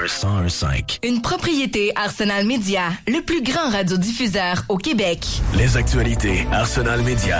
101.5. Une propriété Arsenal Media, le plus grand radiodiffuseur au Québec. Les actualités Arsenal Media.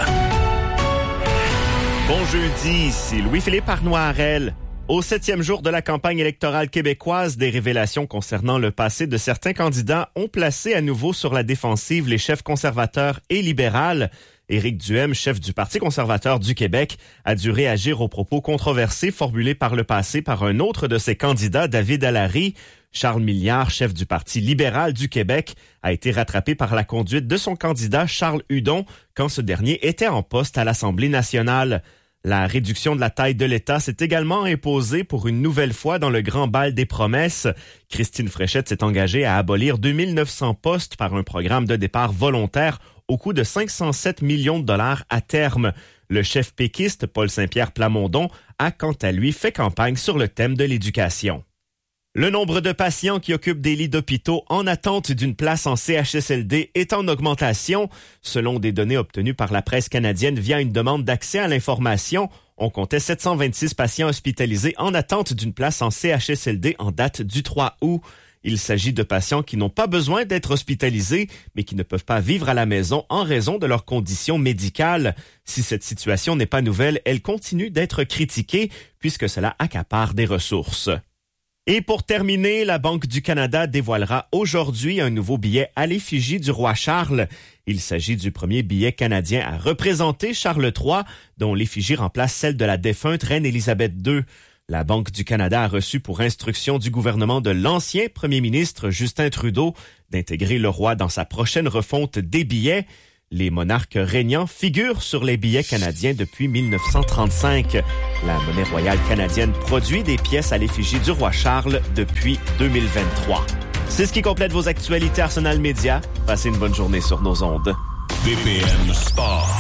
Bon jeudi, ici Louis-Philippe Arnoirel. Au 7e jour de la campagne électorale québécoise, des révélations concernant le passé de certains candidats ont placé à nouveau sur la défensive les chefs conservateurs et libérales. Éric Duhem, chef du Parti conservateur du Québec, a dû réagir aux propos controversés formulés par le passé par un autre de ses candidats, David Allary. Charles Milliard, chef du Parti libéral du Québec, a été rattrapé par la conduite de son candidat Charles Hudon quand ce dernier était en poste à l'Assemblée nationale. La réduction de la taille de l'État s'est également imposée pour une nouvelle fois dans le grand bal des promesses. Christine Fréchette s'est engagée à abolir 2900 postes par un programme de départ volontaire au coût de 507 millions de dollars à terme. Le chef péquiste, Paul Saint-Pierre Plamondon, a quant à lui fait campagne sur le thème de l'éducation. Le nombre de patients qui occupent des lits d'hôpitaux en attente d'une place en CHSLD est en augmentation. Selon des données obtenues par la presse canadienne via une demande d'accès à l'information, on comptait 726 patients hospitalisés en attente d'une place en CHSLD en date du 3 août. Il s'agit de patients qui n'ont pas besoin d'être hospitalisés, mais qui ne peuvent pas vivre à la maison en raison de leurs conditions médicales. Si cette situation n'est pas nouvelle, elle continue d'être critiquée puisque cela accapare des ressources. Et pour terminer, la Banque du Canada dévoilera aujourd'hui un nouveau billet à l'effigie du roi Charles. Il s'agit du premier billet canadien à représenter Charles III, dont l'effigie remplace celle de la défunte reine Élisabeth II. La Banque du Canada a reçu pour instruction du gouvernement de l'ancien premier ministre Justin Trudeau d'intégrer le roi dans sa prochaine refonte des billets. Les monarques régnants figurent sur les billets canadiens depuis 1935. La monnaie royale canadienne produit des pièces à l'effigie du roi Charles depuis 2023. C'est ce qui complète vos actualités Arsenal Media. Passez une bonne journée sur nos ondes. BPM Sport.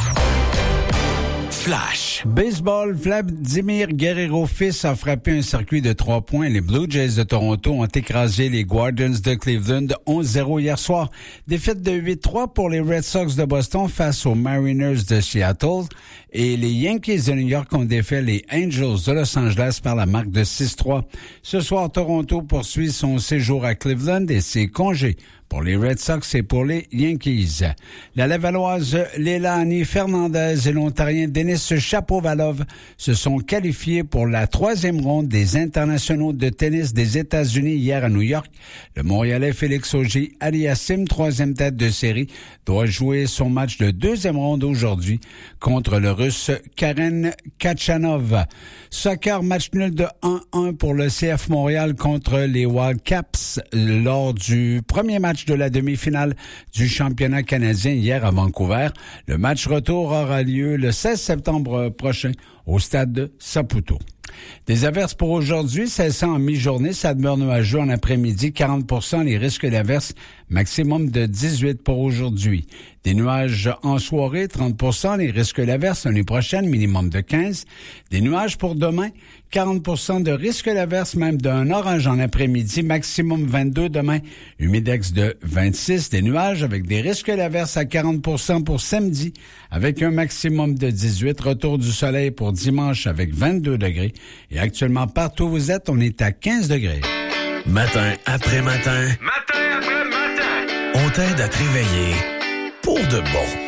Flash. Baseball, Vladimir Guerrero fils a frappé un circuit de 3 points. Les Blue Jays de Toronto ont écrasé les Guardians de Cleveland 11-0 hier soir. Défaite de 8-3 pour les Red Sox de Boston face aux Mariners de Seattle. Et les Yankees de New York ont défait les Angels de Los Angeles par la marque de 6-3. Ce soir, Toronto poursuit son séjour à Cleveland et ses congés pour les Red Sox et pour les Yankees. La Lavalloise Leilani Fernandez et l'Ontarien Denis Shapovalov se sont qualifiés pour la 3e ronde des internationaux de tennis des États-Unis hier à New York. Le Montréalais Félix Auger-Aliassime, 3e tête de série, doit jouer son match de 2e ronde aujourd'hui contre le Russe Karen Khachanov. Soccer, match nul de 1-1 pour le CF Montréal contre les Wildcats lors du premier match de la demi-finale du championnat canadien hier à Vancouver. Le match retour aura lieu le 16 septembre prochain au stade de Saputo. Des averses pour aujourd'hui, cessant en mi-journée, ça demeure nuageux en après-midi, 40% les risques d'averses, maximum de 18 pour aujourd'hui. Des nuages en soirée, 30% les risques d'averses, l'année prochaine, minimum de 15. Des nuages pour demain, 40% de risques d'averses, même d'un orage en après-midi, maximum 22 demain, humidex de 26. Des nuages avec des risques d'averses à 40% pour samedi, avec un maximum de 18. Retour du soleil pour dimanche avec 22 degrés. Et actuellement, partout où vous êtes, on est à 15 degrés. Matin après matin. Matin après matin. On t'aide à te réveiller pour de bon.